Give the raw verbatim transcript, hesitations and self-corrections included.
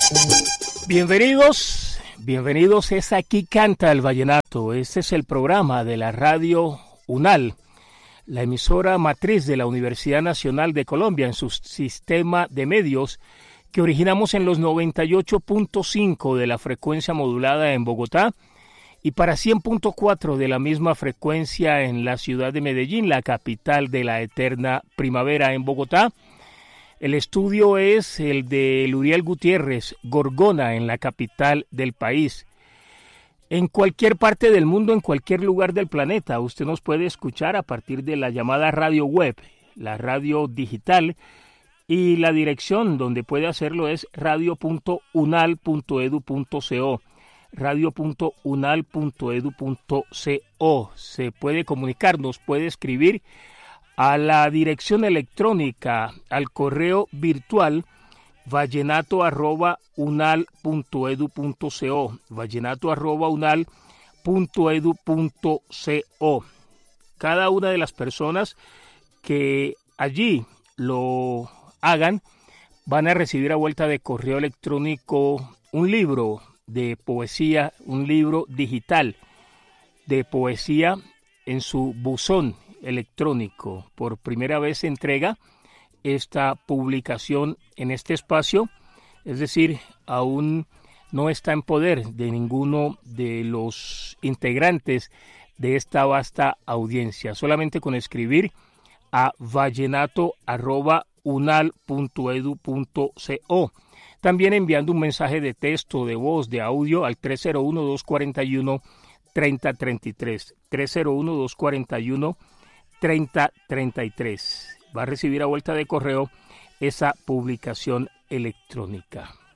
Bienvenidos, bienvenidos, es Aquí Canta el Vallenato. Este es el programa de la radio UNAL, la emisora matriz de la Universidad Nacional de Colombia en su sistema de medios que originamos en los noventa y ocho punto cinco de la frecuencia modulada en Bogotá y para cien punto cuatro de la misma frecuencia en la ciudad de Medellín, la capital de la eterna primavera en Bogotá. El estudio es el de Luriel Gutiérrez, Gorgona, en la capital del país. En cualquier parte del mundo, en cualquier lugar del planeta, usted nos puede escuchar a partir de la llamada radio web, la radio digital, y la dirección donde puede hacerlo es radio punto unal punto edu punto co, radio punto unal punto edu punto co. Se puede comunicar, nos puede escribir a la dirección electrónica, al correo virtual vallenato arroba unal punto edu punto co, vallenato arroba unal punto edu punto co. Cada una de las personas que allí lo hagan van a recibir a vuelta de correo electrónico un libro de poesía, un libro digital de poesía en su buzón electrónico. Por primera vez se entrega esta publicación en este espacio, es decir, aún no está en poder de ninguno de los integrantes de esta vasta audiencia. Solamente con escribir a vallenato arroba unal punto edu punto co, también enviando un mensaje de texto, de voz, de audio al tres cero uno, dos cuatro uno, tres cero tres tres, tres cero uno, dos cuatro uno, treinta treinta y tres. Va a recibir a vuelta de correo esa publicación electrónica.